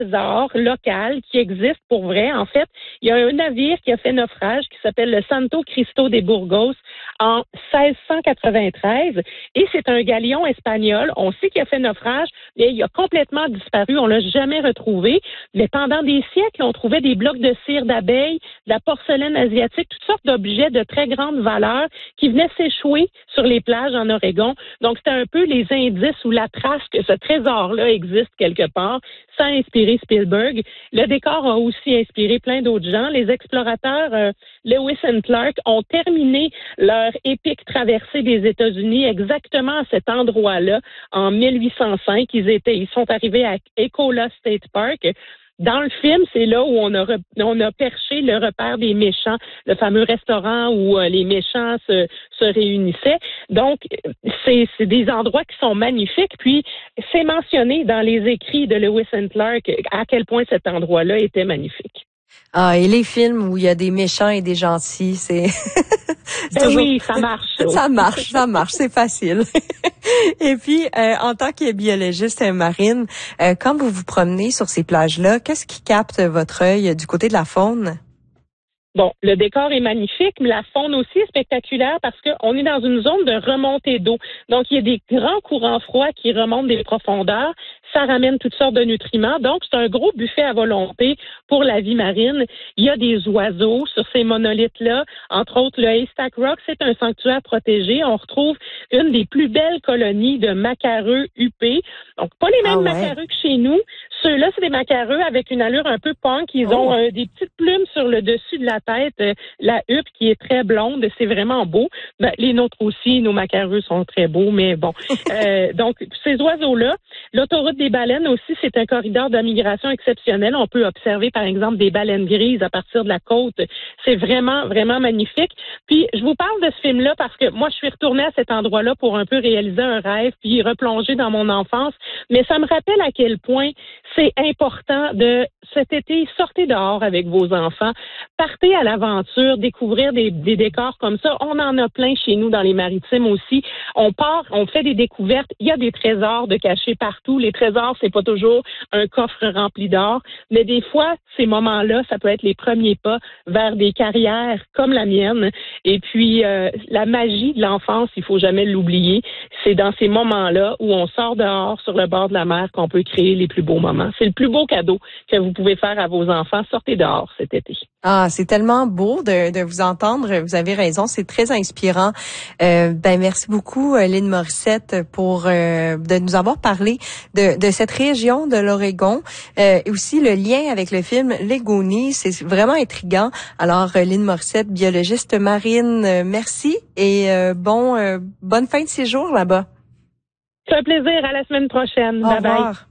trésor local qui existe pour vrai. En fait, il y a un navire qui a fait naufrage qui s'appelle le Santo Cristo de Burgos en 1693 et c'est un galion espagnol. On sait qu'il a fait naufrage, mais il a complètement disparu. On l'a jamais retrouvé. Mais pendant des siècles, on trouvait des blocs de cire d'abeille, de la porcelaine asiatique, toutes sortes d'objets de très grande valeur qui venaient s'échouer sur les plages en Oregon. Donc, c'était un peu les indices ou la trace que ce trésor-là existe quelque part. Ça a inspiré Spielberg. Le décor a aussi inspiré plein d'autres gens. Les explorateurs Lewis et Clark ont terminé leur épique traversée des États-Unis exactement à cet endroit-là en 1805. Ils sont arrivés à Ecola State Park. Dans le film, c'est là où on a perché le repère des méchants, le fameux restaurant où les méchants se réunissaient. Donc, c'est des endroits qui sont magnifiques. Puis, c'est mentionné dans les écrits de Lewis et Clark à quel point cet endroit-là était magnifique. Ah, et les films où il y a des méchants et des gentils, c'est... toujours... Oui, ça marche. Ça marche, c'est facile. Et puis, en tant que biologiste marine, quand vous vous promenez sur ces plages-là, qu'est-ce qui capte votre œil du côté de la faune? Bon, le décor est magnifique, mais la faune aussi est spectaculaire parce qu'on est dans une zone de remontée d'eau. Donc, il y a des grands courants froids qui remontent des profondeurs. Ça ramène toutes sortes de nutriments. Donc, c'est un gros buffet à volonté pour la vie marine. Il y a des oiseaux sur ces monolithes-là. Entre autres, le Haystack Rock, c'est un sanctuaire protégé. On retrouve une des plus belles colonies de macareux huppés. Donc, pas les mêmes macareux que chez nous. Ceux-là, c'est des macareux avec une allure un peu punk. Ils ont des petites plumes sur le dessus de la tête. La huppe qui est très blonde, c'est vraiment beau. Ben, les nôtres aussi, nos macareux sont très beaux, mais bon. Donc, ces oiseaux-là, l'autoroute des baleines aussi, c'est un corridor de migration exceptionnel. On peut observer, par exemple, des baleines grises à partir de la côte. C'est vraiment, vraiment magnifique. Puis, je vous parle de ce film-là parce que moi, je suis retournée à cet endroit-là pour un peu réaliser un rêve puis replonger dans mon enfance. Mais ça me rappelle à quel point c'est important de, cet été, sortez dehors avec vos enfants. Partez à l'aventure, découvrir des décors comme ça. On en a plein chez nous dans les maritimes aussi. On part, on fait des découvertes. Il y a des trésors de cachés partout. Les trésors, c'est pas toujours un coffre rempli d'or, mais des fois, ces moments-là, ça peut être les premiers pas vers des carrières comme la mienne. Et puis, la magie de l'enfance, il faut jamais l'oublier. C'est dans ces moments-là où on sort dehors sur le bord de la mer qu'on peut créer les plus beaux moments. C'est le plus beau cadeau que vous pouvez faire à vos enfants. Sortez dehors cet été. Ah, c'est tellement beau de vous entendre. Vous avez raison, c'est très inspirant. Merci beaucoup, Lynn Morissette, pour de nous avoir parlé de cette région de l'Oregon et aussi le lien avec le film Les Goonies. C'est vraiment intriguant. Alors, Lynn Morissette, biologiste marine, merci et bonne fin de séjour là-bas. C'est un plaisir. À la semaine prochaine. Au revoir. Bye bye.